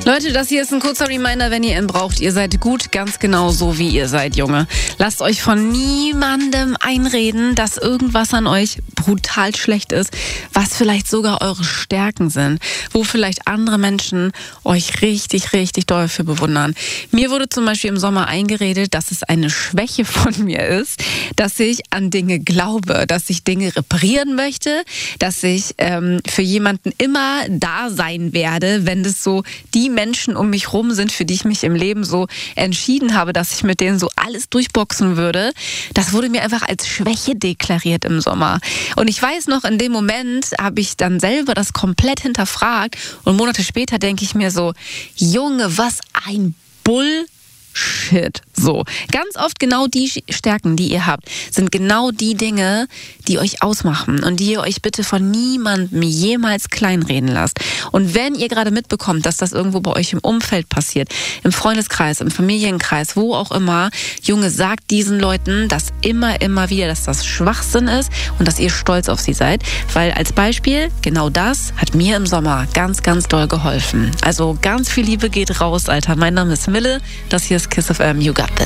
Leute, das hier ist ein kurzer Reminder, wenn ihr ihn braucht. Ihr seid gut, ganz genau so, wie ihr seid, Junge. Lasst euch von niemandem einreden, dass irgendwas an euch brutal schlecht ist, was vielleicht sogar eure Stärken sind, wo vielleicht andere Menschen euch richtig, richtig doll für bewundern. Mir wurde zum Beispiel im Sommer eingeredet, dass es eine Schwäche von mir ist, dass ich an Dinge glaube, dass ich Dinge reparieren möchte, dass ich für jemanden immer da sein werde, wenn das so die Menschen um mich rum sind, für die ich mich im Leben so entschieden habe, dass ich mit denen so alles durchboxen würde. Das wurde mir einfach als Schwäche deklariert im Sommer. Und ich weiß noch, in dem Moment habe ich dann selber das komplett hinterfragt und Monate später denke ich mir so, Junge, was ein Bullshit. So, ganz oft genau die Stärken, die ihr habt, sind genau die Dinge, die euch ausmachen und die ihr euch bitte von niemandem jemals kleinreden lasst. Und wenn ihr gerade mitbekommt, dass das irgendwo bei euch im Umfeld passiert, im Freundeskreis, im Familienkreis, wo auch immer, Junge, sagt diesen Leuten das immer wieder, dass das Schwachsinn ist und dass ihr stolz auf sie seid, weil als Beispiel, genau das hat mir im Sommer ganz, ganz doll geholfen. Also ganz viel Liebe geht raus, Alter. Mein Name ist Mille, das hier ist Kiss FM, you got this.